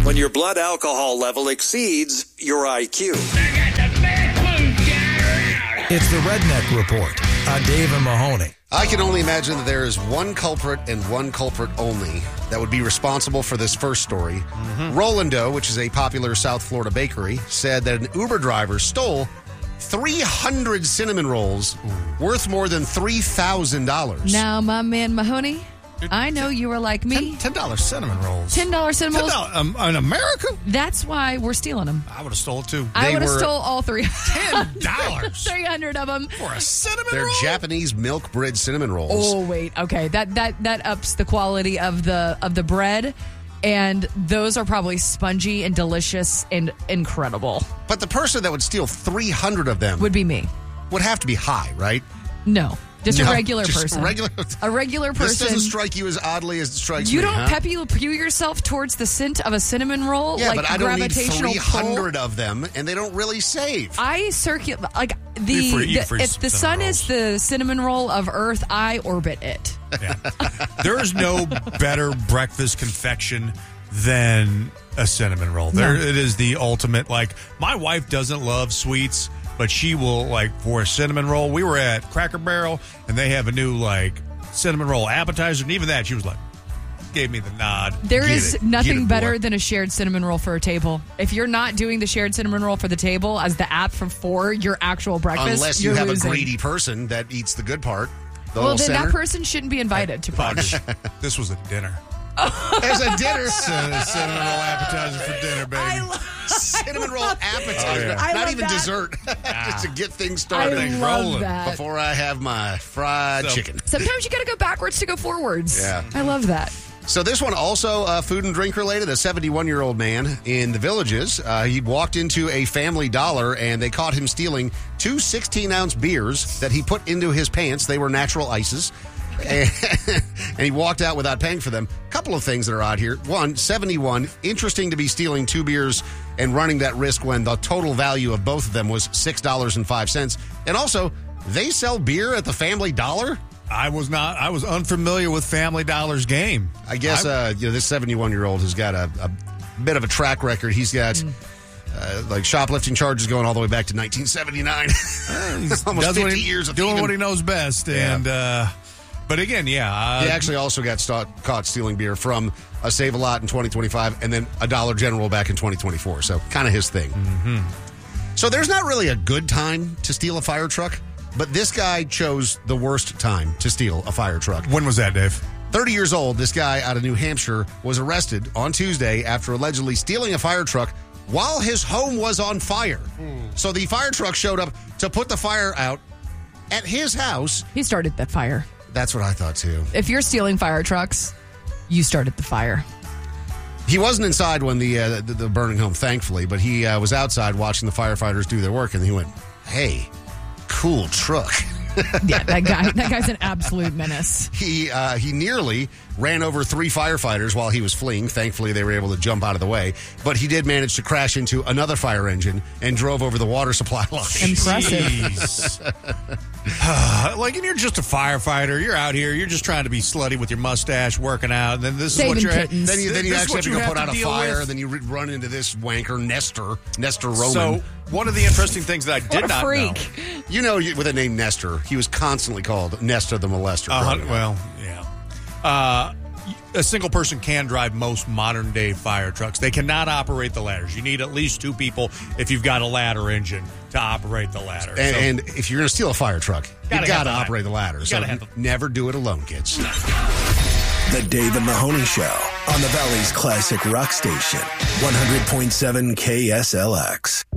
when your blood alcohol level exceeds your IQ. It's the Redneck Report on Dave and Mahoney. I can only imagine that there is one culprit and one culprit only that would be responsible for this first story. Rolando, which is a popular South Florida bakery, said that an Uber driver stole 300 cinnamon rolls worth more than $3,000. Now, my man Mahoney, I know you were like me. $10 cinnamon rolls. $10 cinnamon rolls. In America? That's why we're stealing them. I would have stole it too. I would have stole all three. $10? 300 of them. For a cinnamon They're roll? Japanese milk bread cinnamon rolls. Oh, wait. Okay. That ups the quality of the bread. And those are probably spongy and delicious and incredible. But the person that would steal 300 of them Would be me. would have to be high, right? No. Just No, a regular just person. a regular person. This doesn't strike you as oddly as it strikes You me, don't huh? pew yourself towards the scent of a cinnamon roll? Yeah, like but I don't need gravitational 300 of them, and they don't really save. I circulate like Eat free if the sun cinnamon is the cinnamon roll of Earth, I orbit it. Yeah. There is no better breakfast confection than a cinnamon roll. No. It is the ultimate. Like, my wife doesn't love sweets, but she will, like, for a cinnamon roll. We were at Cracker Barrel, and they have a new, like, cinnamon roll appetizer, and even that, she was like, gave me the nod. There Get is it. nothing Get it, better boy. than a shared cinnamon roll for a table. If you're not doing the shared cinnamon roll for the table as the app for your actual breakfast, Unless you you're have losing. a greedy person that eats the good part. The Well, little then center. that person shouldn't be invited to brunch. This was a dinner. As a dinner. Cinnamon roll appetizer for dinner, baby. Cinnamon roll appetizer. Oh, yeah. I Not love even that. dessert. Just to get things I started. love rolling that. Before I have my fried chicken. Sometimes you got to go backwards to go forwards. Yeah. I love that. So this one also food and drink related. A 71-year-old man in the Villages. He walked into a Family Dollar and they caught him stealing two 16-ounce beers that he put into his pants. They were natural ices. And he walked out without paying for them. Couple of things that are odd here. One, 71. Interesting to be stealing two beers and running that risk when the total value of both of them was $6.05. And also, they sell beer at the Family Dollar? I was unfamiliar with Family Dollar's game. I guess this 71-year-old has got a bit of a track record. He's got like shoplifting charges going all the way back to 1979. He's almost Does 50 years of doing thieving. what he knows best. Yeah. And but again, yeah. He actually also got caught stealing beer from a Save-A-Lot in 2025 and then a Dollar General back in 2024. So kind of his thing. Mm-hmm. So there's not really a good time to steal a fire truck, but this guy chose the worst time to steal a fire truck. When was that, Dave? 30 years old, this guy out of New Hampshire was arrested on Tuesday after allegedly stealing a fire truck while his home was on fire. So the fire truck showed up to put the fire out at his house. He started the fire. That's what I thought, too. If you're stealing fire trucks, you started the fire. He wasn't inside when the burning home, thankfully, but he was outside watching the firefighters do their work, and he went, hey, cool truck. Yeah, that guy's an absolute menace. He nearly ran over 3 firefighters while he was fleeing. Thankfully, they were able to jump out of the way. But he did manage to crash into another fire engine and drove over the water supply line. Impressive. Like, and you're just a firefighter. You're out here. You're just trying to be slutty with your mustache, working out. And then this Saving is what you're. kittens. Then you This is actually what have to you go put out a deal fire, with. and then you run into this wanker, Nestor Roman. So one of the interesting things that I did What a not freak. know. You know, with the name Nestor, he was constantly called Nestor the Molester. growing up. Well, yeah. A single person can drive most modern day fire trucks. They cannot operate the ladders. You need at least 2 people if you've got a ladder engine to operate the ladder. And if you're going to steal a fire truck, you Gotta got have to the ladder. operate the ladder. You So gotta have the- never do it alone, kids. The Dave and Mahoney Show on the Valley's classic rock station, 100.7 KSLX.